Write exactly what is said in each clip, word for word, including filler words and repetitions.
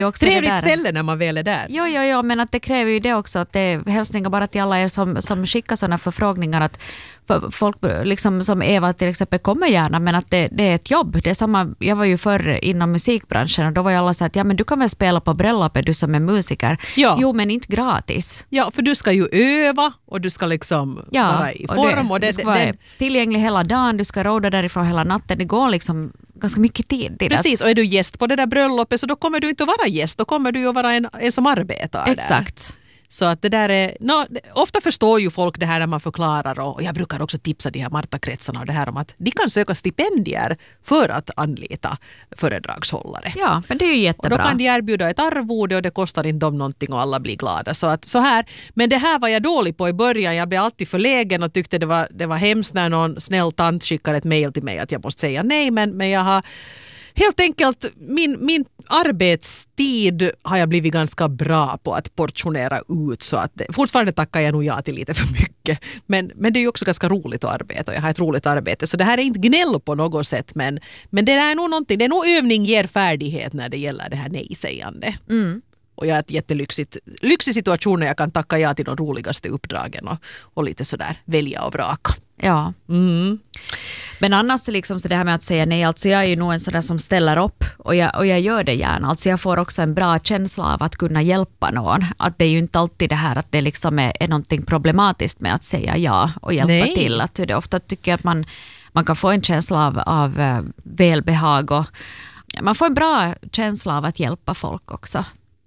Trevligt ställe när man väl är där. Jo, jo, jo, men att det kräver ju det också att det är hälsningar bara till alla er som, som skickar sådana förfrågningar att för folk liksom, som Eva till exempel kommer gärna, men att det, det är ett jobb. Det är samma, jag var ju förr inom musikbranschen och då var ju alla så att ja, men du kan väl spela på bröllopet du som är musiker. Ja. Jo, men inte gratis. Ja, för du ska ju öva och du ska liksom ja, vara i form. Och, och det, det, du ska vara det, tillgänglig hela dagen, du ska råda därifrån hela natten. Det går liksom ganska mycket tid. Precis, och är du gäst på det där bröllopet så då kommer du inte att vara gäst, då kommer du ju att vara en, en som arbetar där. Exakt. Så att det där är, no, ofta förstår ju folk det här när man förklarar och jag brukar också tipsa de här Marta-kretsarna och det här om att de kan söka stipendier för att anlita föredragshållare. Ja, men det är ju jättebra. Och då kan de erbjuda ett arvode och det kostar inte dem någonting och alla blir glada. Så att så här, men det här var jag dålig på i början. Jag blev alltid förlägen och tyckte det var, det var hemskt när någon snäll tant skickar ett mejl till mig att jag måste säga nej, men, men jag har helt enkelt, min, min arbetstid har jag blivit ganska bra på att portionera ut så att fortfarande tackar jag nog ja till lite för mycket. Men, men det är ju också ganska roligt att arbeta och jag har ett roligt arbete. Så det här är inte gnäll på något sätt men, men det är nog någonting, det är nog övning ger färdighet när det gäller det här nej-sägande. Mm. Och jag är ett jättelyxigt lyxig situation när jag kan tacka ja till de roligaste uppdragen och, och lite sådär välja och vraka. Ja. Mm. Men annars liksom så det här med att säga nej, alltså jag är ju nog en sån där som ställer upp och jag, och jag gör det gärna. Alltså jag får också en bra känsla av att kunna hjälpa någon. Att det är ju inte alltid det här att det liksom är, är någonting problematiskt med att säga ja och hjälpa nej. till. Att det ofta tycker jag att man, man kan få en känsla av, av uh, välbehag och man får en bra känsla av att hjälpa folk också.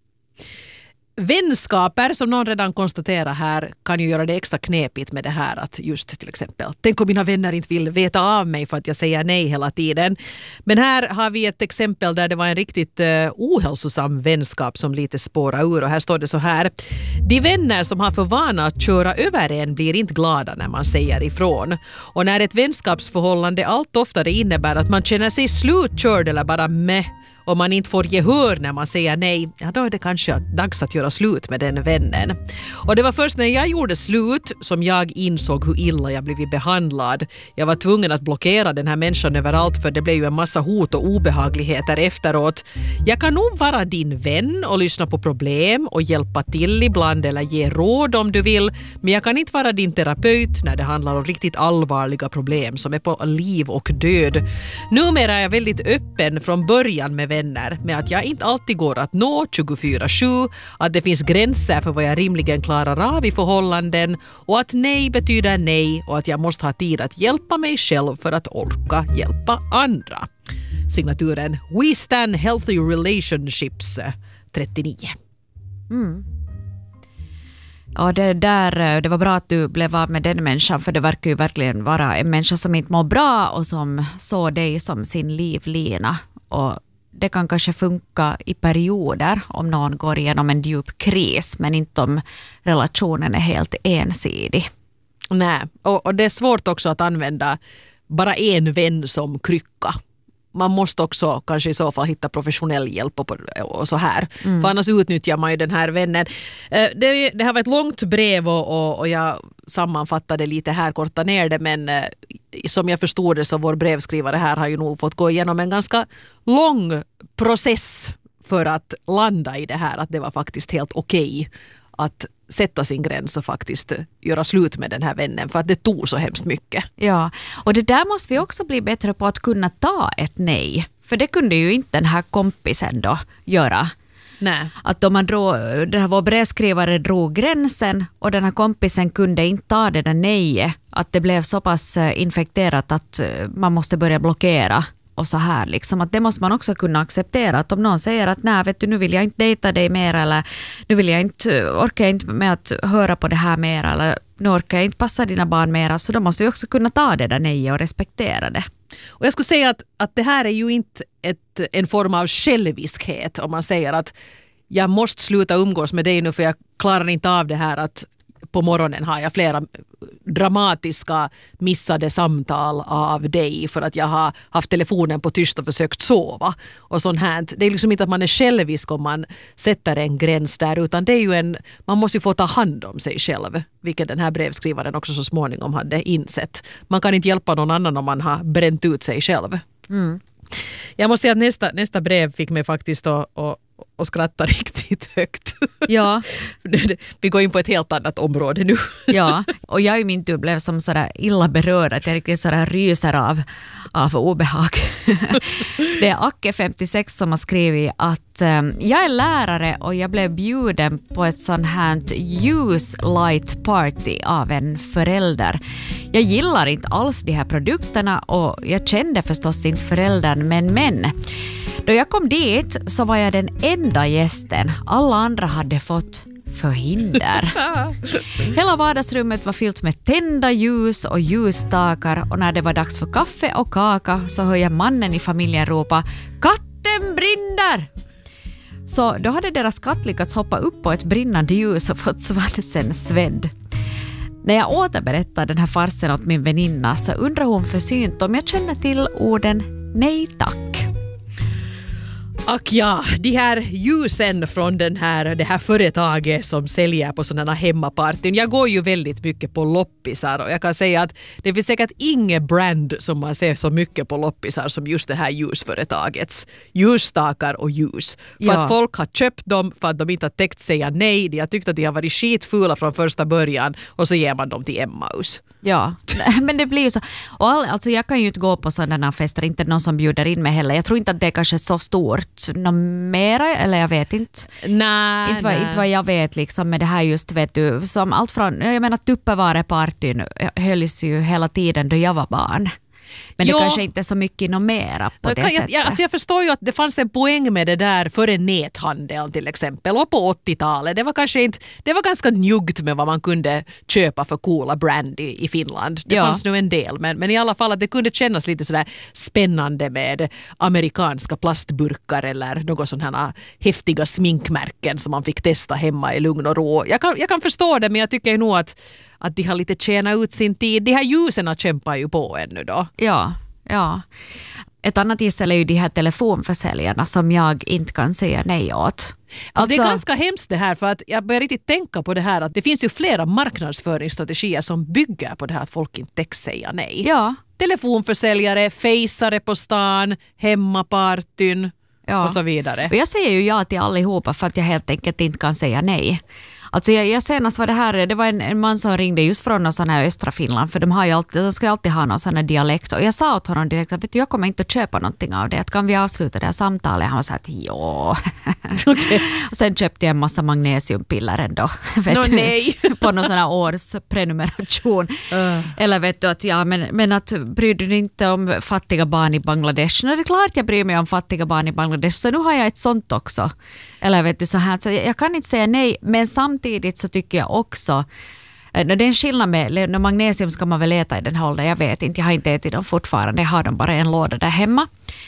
Vänskaper, som någon redan konstaterar här, kan ju göra det extra knepigt med det här att just till exempel, tänk om mina vänner inte vill veta av mig för att jag säger nej hela tiden. Men här har vi ett exempel där det var en riktigt uh, ohälsosam vänskap som lite spårar ur och här står det så här. De vänner som har för vana att köra över en blir inte glada när man säger ifrån. Och när ett vänskapsförhållande allt oftare innebär att man känner sig slutkörd eller bara med och man inte får gehör när man säger nej, ja då är det kanske dags att göra slut med den vännen. Och det var först när jag gjorde slut som jag insåg hur illa jag blivit behandlad. Jag var tvungen att blockera den här människan överallt för det blev ju en massa hot och obehagligheter efteråt. Jag kan nog vara din vän och lyssna på problem och hjälpa till ibland eller ge råd om du vill, men jag kan inte vara din terapeut när det handlar om riktigt allvarliga problem som är på liv och död. Numera är jag väldigt öppen från början med vänner med att jag inte alltid går att nå tjugofyra sju, att det finns gränser för vad jag rimligen klarar av i förhållanden och att nej betyder nej och att jag måste ha tid att hjälpa mig själv för att orka hjälpa andra. Signaturen We Stand Healthy Relationships trettionio. Mm. Ja, det, där, det var bra att du blev av med den människan för det verkar ju verkligen vara en människa som inte mår bra och som såg dig som sin livlina och det kan kanske funka i perioder om någon går igenom en djup kris men inte om relationen är helt ensidig. Nej, och, och det är svårt också att använda bara en vän som krycka. Man måste också kanske i så fall hitta professionell hjälp och, och så här. Mm. För annars utnyttjar man ju den här vännen. Det, det här var ett långt brev och, och, och jag sammanfattade lite här, korta ner det. Men som jag förstod det så vår brevskrivare här har ju nog fått gå igenom en ganska lång process för att landa i det här. Att det var faktiskt helt okej att sätta sin gräns och faktiskt göra slut med den här vännen för att det tog så hemskt mycket. Ja, och det där måste vi också bli bättre på att kunna ta ett nej. För det kunde ju inte den här kompisen då göra. Nej. Att om man drog, den här vår brevskrivare drog gränsen och den här kompisen kunde inte ta det där nejet, att det blev så pass infekterat att man måste börja blockera. Och så här liksom, att det måste man också kunna acceptera att om någon säger att nej vet du nu vill jag inte dejta dig mer eller nu vill jag inte, orkar jag inte med att höra på det här mer eller nu orkar jag inte passa dina barn mer, så då måste vi också kunna ta det där nej och respektera det. Och jag skulle säga att, att det här är ju inte ett, en form av själviskhet om man säger att jag måste sluta umgås med dig nu för jag klarar inte av det här att på morgonen har jag flera dramatiska missade samtal av dig för att jag har haft telefonen på tyst och försökt sova och sånt här. Det är liksom inte att man är självisk om man sätter en gräns där, utan det är ju en, man måste ju få ta hand om sig själv, vilket den här brevskrivaren också så småningom hade insett. Man kan inte hjälpa någon annan om man har bränt ut sig själv. Mm. Jag måste säga att nästa, nästa brev fick mig faktiskt att, att och skrattar riktigt högt. Ja. Vi går in på ett helt annat område nu. Ja, och jag i min tur blev som sådär illa berörd att jag riktigt sådär ryser av, av obehag. Det är Acke femtiosex som har skrivit att um, jag är lärare och jag blev bjuden på ett sånt här use light party av en förälder. Jag gillar inte alls de här produkterna och jag kände förstås inte föräldern, men men. Då jag kom dit så var jag den enda gästen. Alla andra hade fått förhinder. Hela vardagsrummet var fyllt med tända ljus och ljusstakar och när det var dags för kaffe och kaka så hör jag mannen i familjen ropa "Katten brinner!" Så då hade deras katt lyckats hoppa upp på ett brinnande ljus och fått svansen svedd. När jag återberättade den här farsen åt min väninna så undrar hon försynt om jag känner till orden nej tack. Och ja, de här ljusen från den här, det här företaget som säljer på sådana hemmapartyn. Jag går ju väldigt mycket på loppisar och jag kan säga att det finns säkert inget brand som man ser så mycket på loppisar som just det här ljusföretagets ljusstakar och ljus. För Ja. att folk har köpt dem för att de inte har täckt säga nej. De har tyckt att de har varit skitfula från första början och så ger man dem till Emmaus. Ja, men det blir ju så. Och all, alltså jag kan ju inte gå på sådana fester, inte någon som bjuder in mig heller. Jag tror inte att det är kanske så stort. Någon mera, eller jag vet inte. Nej, Inte vad, nej. inte vad jag vet liksom med det här just, vet du, som allt från, jag menar Tupperware-partyn hölls ju hela tiden då jag var barn. Men Ja. det kanske inte är så mycket något mera på Jag, det kan, sättet. jag, alltså jag förstår ju att det fanns en poäng med det där före näthandeln till exempel och på åttiotalet. Det var kanske inte, det var ganska njuggt med vad man kunde köpa för coola brand i, i Finland. Det Ja. fanns nu en del, men, men i alla fall att det kunde kännas lite sådär spännande med amerikanska plastburkar eller något sådana här häftiga sminkmärken som man fick testa hemma i lugn och ro. Jag kan, jag kan förstå det, men jag tycker nog att att de har lite tjänat ut sin tid. De här ljusen kämpar ju på ännu då. Ja, ja. Ett annat gissel är ju de här telefonförsäljarna som jag inte kan säga nej åt. Alltså, Alltså, det är ganska hemskt det här för att jag börjar riktigt tänka på det här att det finns ju flera marknadsföringsstrategier som bygger på det här att folk inte täcks säga nej. ja, Telefonförsäljare, fejsare på stan, hemmapartyn ja. och så vidare. Och jag säger ju ja till allihopa för att jag helt enkelt inte kan säga nej. Alltså jag, jag senast var det här, det var en, en man som ringde just från någon sån här östra Finland, för de, har ju alltid, de ska ju alltid ha någon sån här dialekt, och jag sa åt honom direkt att vet du, jag kommer inte att köpa någonting av det, att kan vi avsluta det här samtalet? Han var så här att ja. Okay. Och sen köpte jag en massa magnesiumpiller ändå, vet Nå, du, nej. på någon sån här årsprenumeration. Uh. Eller vet du att ja, men, men att bryr du dig inte om fattiga barn i Bangladesh? Nej, det är klart jag bryr mig om fattiga barn i Bangladesh, så nu har jag ett sånt också. Eller vet du så här, så jag kan inte säga nej, men samtidigt så tycker jag också, det är en skillnad med magnesium ska man väl äta i den här åldern, jag vet inte, jag har inte ätit dem fortfarande, jag har dem bara i en låda där hemma.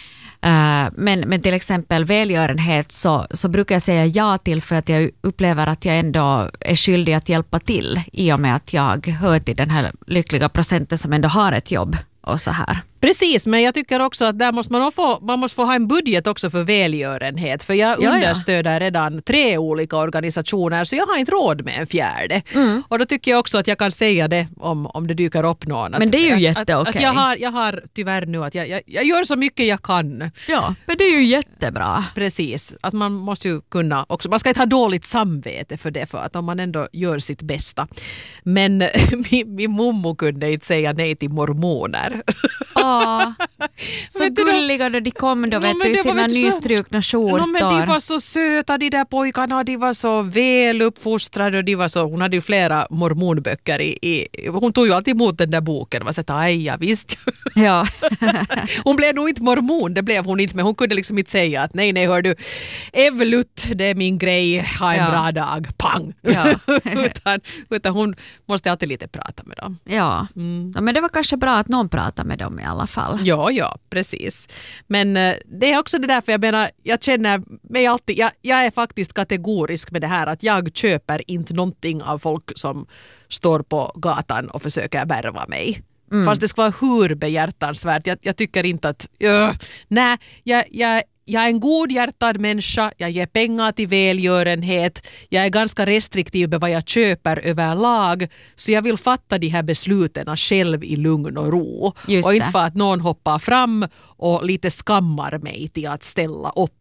Uh, men, men till exempel välgörenhet så, så brukar jag säga ja till, för att jag upplever att jag ändå är skyldig att hjälpa till i och med att jag hör till den här lyckliga procenten som ändå har ett jobb och så här. Precis, men jag tycker också att där måste man, nog få, man måste få ha en budget också för välgörenhet. För jag Ja, ja. understöder redan tre olika organisationer, så jag har inte råd med en fjärde. Mm. Och då tycker jag också att jag kan säga det om, om det dyker upp någon. Att, Men det är ju att, jätteokej. att, att jag, har, jag har tyvärr nu att jag, jag, jag gör så mycket jag kan. Ja, men det är ju jättebra. Precis, att man måste ju kunna också, man ska inte ha dåligt samvete för det, för att om man ändå gör sitt bästa. Men min, min mommo kunde inte säga nej till mormoner. Ja, så Vet du då- gulliga då de kom då, No, vet men du, i det var sina inte så- nystrukna skjortor. No, men de var så söta, de där pojkarna, de var så väl uppfostrade och de var så, hon hade ju flera mormonböcker i, i hon tog ju alltid emot den där boken och var så att aj, ja, visst. Ja. Hon blev nog inte mormon, det blev hon inte, men hon kunde liksom inte säga att nej, nej, hör du, Evelut, det är min grej, ha en Ja. bra dag, pang. Ja. utan, utan hon måste alltid lite prata med dem. Ja. Mm. Ja, men det var kanske bra att någon pratade med dem i alla fall. Ja, ja, precis. Men eh, det är också det där, för jag menar, jag känner mig alltid, jag, jag är faktiskt kategorisk med det här att jag köper inte någonting av folk som står på gatan och försöker värva mig. Mm. Fast det ska vara hur behjärtansvärt. Jag, jag tycker inte att, uh, nej, jag, jag Jag är en god hjärtad människa, jag ger pengar till välgörenhet, jag är ganska restriktiv med vad jag köper överlag, så jag vill fatta de här besluten själv i lugn och ro. Just och inte det. för att någon hoppar fram och lite skammar mig till att ställa upp.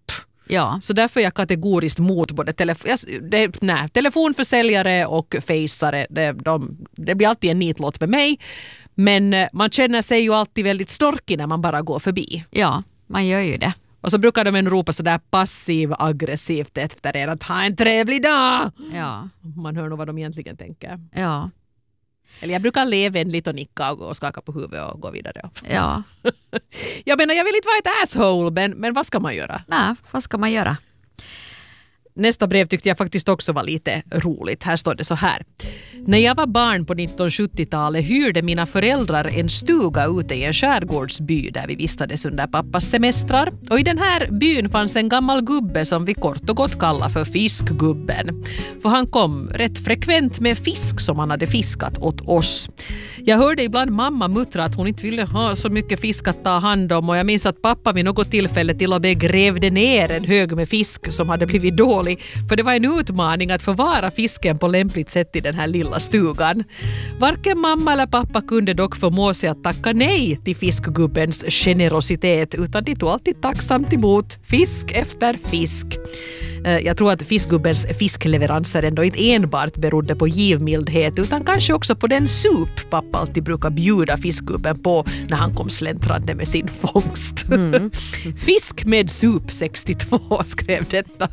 Ja. Så därför är jag kategoriskt mot både telefon, jag, det, nej, telefonförsäljare och faceare. Det, de, det blir alltid en nitlåt med mig. Men man känner sig ju alltid väldigt storkig när man bara går förbi. Ja, man gör ju det. Och så brukar de en ropa sådär passiv-aggressivt efter en att ha en trevlig dag. Ja. Man hör nog vad de egentligen tänker. Ja. Eller jag brukar le vänligt och nicka och skaka på huvudet och gå vidare. Ja. Jag menar, jag vill inte vara ett asshole, men, men vad ska man göra? Nej, vad ska man göra? Nästa brev tyckte jag faktiskt också var lite roligt. Här står det så här. När jag var barn på nittonhundrasjuttiotalet hyrde mina föräldrar en stuga ute i en skärgårdsby där vi vistades under pappas semestrar. Och i den här byn fanns en gammal gubbe som vi kort och gott kallar för fiskgubben. För han kom rätt frekvent med fisk som han hade fiskat åt oss. Jag hörde ibland mamma muttra att hon inte ville ha så mycket fisk att ta hand om, och jag minns att pappa vid något tillfälle till och med grävde ner en hög med fisk som hade blivit dålig. För det var en utmaning att förvara fisken på lämpligt sätt i den här lilla stugan. Varken mamma eller pappa kunde dock förmå sig att tacka nej till fiskgubbens generositet, utan de tog alltid tacksamt emot fisk efter fisk. Jag tror att fiskgubbens fiskleveranser ändå inte enbart berodde på givmildhet, utan kanske också på den sup pappa alltid brukar bjuda fiskgubben på när han kom släntrande med sin fångst. Mm. Fisk med sup sextiotvå skrev detta.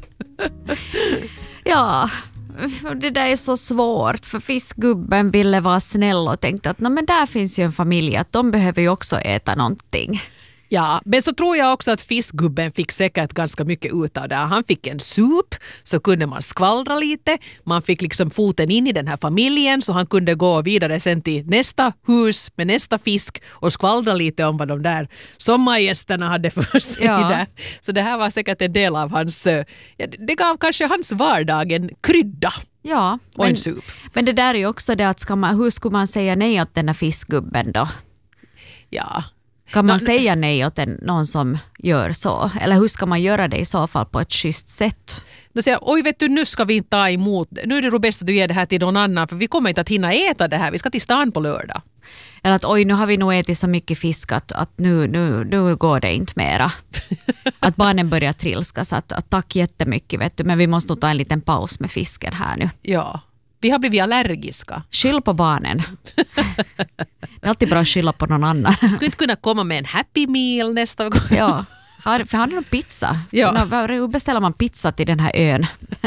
Ja, det där är så svårt, för fiskgubben ville vara snäll och tänkte att men där finns ju en familj, att de behöver ju också äta någonting. Ja, men så tror jag också att fiskgubben fick säkert ganska mycket ut av det. Han fick en sup, så kunde man skvallra lite. Man fick liksom foten in i den här familjen, så han kunde gå vidare sen till nästa hus med nästa fisk och skvallra lite om vad de där sommargästerna hade för sig ja. där. Så det här var säkert en del av hans, ja, det gav kanske hans vardag en krydda. Ja, och men, en sup. Men det där är ju också det att ska man, hur skulle man säga nej åt den här fiskgubben då? Ja. Kan man no, säga nej åt en, någon som gör så? Eller hur ska man göra det i så fall på ett schysst sätt? Då säger jag, oj vet du, nu ska vi inte ta emot, nu är det nog bäst att du ger det här till någon annan, för vi kommer inte att hinna äta det här, vi ska till stan på lördag. Eller att oj, nu har vi nog ätit så mycket fisk att, att nu, nu, nu går det inte mera. Att barnen börjar trilskas, att, att tack jättemycket vet du, men vi måste nog ta en liten paus med fisken här nu. Ja. Vi har blivit allergiska. Skyll på barnen. Det är alltid bra att skylla på någon annan. Du skulle inte kunna komma med en happy meal nästa gång. Ja, för har du någon pizza? Ja. Hur beställer man pizza till den här ön?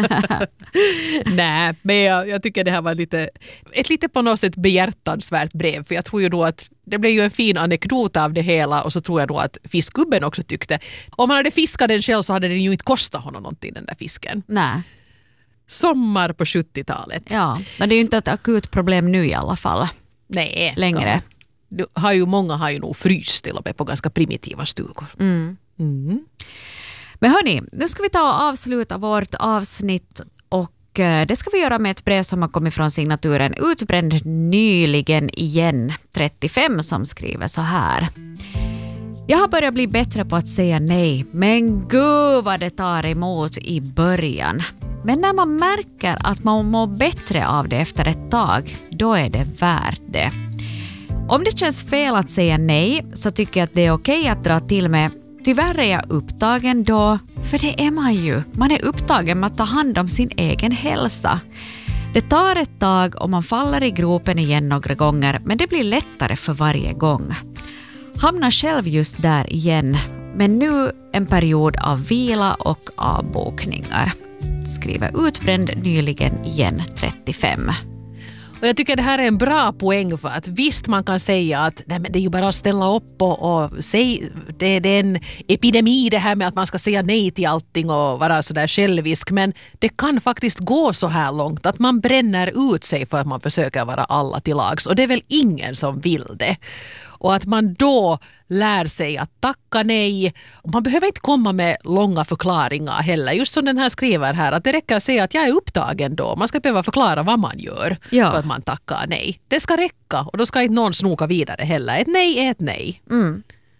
Nej, men jag, jag tycker det här var lite, ett lite på något sätt behjärtansvärt brev. För jag tror ju då att det blev ju en fin anekdot av det hela, och så tror jag nog att fiskgubben också tyckte. Om han hade fiskat den själv så hade den ju inte kostat honom någonting, den där fisken. Nej. Sommar på sjuttiotalet. Ja, men det är ju inte ett akut problem nu i alla fall. Nej. Längre. Du har ju, många har ju nog fryst till och med på ganska primitiva stugor. Mm. Mm. Men hörni, nu ska vi ta och avsluta vårt avsnitt, och det ska vi göra med ett brev som har kommit från signaturen Utbränd nyligen igen trettiofem, som skriver så här. Jag har börjat bli bättre på att säga nej, men gud vad det tar emot i början. Men när man märker att man mår bättre av det efter ett tag, då är det värt det. Om det känns fel att säga nej, så tycker jag att det är okej att dra till med tyvärr är jag upptagen då, för det är man ju. Man är upptagen med att ta hand om sin egen hälsa. Det tar ett tag och man faller i gropen igen några gånger, men det blir lättare för varje gång. Hamnar själv just där igen, men nu en period av vila och avbokningar. Skriver Utbränd nyligen igen trettiofem. Och jag tycker det här är en bra poäng, för att visst man kan säga att nej, men det är ju bara att ställa upp och, och säg, det, det är en epidemi det här med att man ska säga nej till allting och vara sådär självisk, men det kan faktiskt gå så här långt att man bränner ut sig för att man försöker vara alla till lags, och det är väl ingen som vill det. Och att man då lär sig att tacka nej. Man behöver inte komma med långa förklaringar heller. Just som den här skriver här, att det räcker att säga att jag är upptagen då. Man ska behöva förklara vad man gör ja. för att man tackar nej. Det ska räcka, och då ska inte någon snoka vidare heller. Ett nej är ett nej. Mm.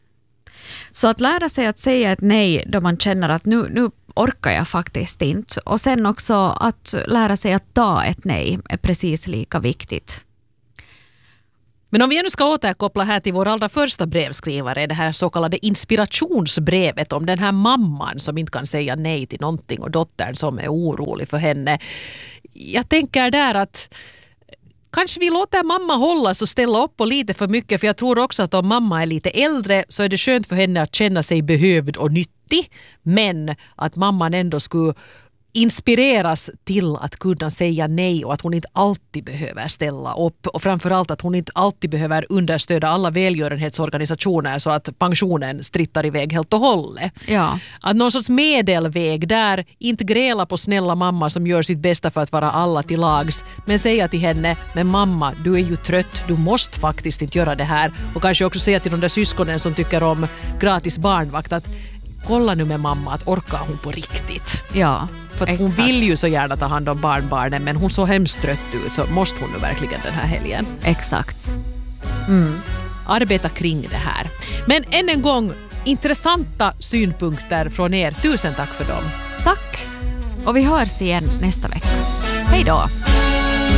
Så att lära sig att säga ett nej då man känner att nu, nu orkar jag faktiskt inte. Och sen också att lära sig att ta ett nej är precis lika viktigt. Men om vi nu ska återkoppla här till vår allra första brevskrivare, det här så kallade inspirationsbrevet om den här mamman som inte kan säga nej till någonting och dottern som är orolig för henne. Jag tänker där att kanske vi låter mamma hållas och ställa upp på lite för mycket, för jag tror också att om mamma är lite äldre så är det skönt för henne att känna sig behövd och nyttig, men att mamman ändå skulle inspireras till att kunna säga nej och att hon inte alltid behöver ställa upp och framförallt att hon inte alltid behöver understöda alla välgörenhetsorganisationer så att pensionen strittar iväg helt och hållet. Ja. Att någon sorts medelväg där, inte gräla på snälla mamma som gör sitt bästa för att vara alla till lags, men säga till henne, men mamma, du är ju trött, du måste faktiskt inte göra det här, och kanske också säga till de där syskonen som tycker om gratis barnvakt att kolla nu med mamma att orkar hon på riktigt. Ja. För att hon vill ju så gärna ta hand om barnbarnen, men hon så hemskt trött ut, så måste hon nu verkligen den här helgen. Exakt. Mm. Arbeta kring det här. Men än en gång, intressanta synpunkter från er. Tusen tack för dem. Tack. Och vi hörs igen nästa vecka. Hej då.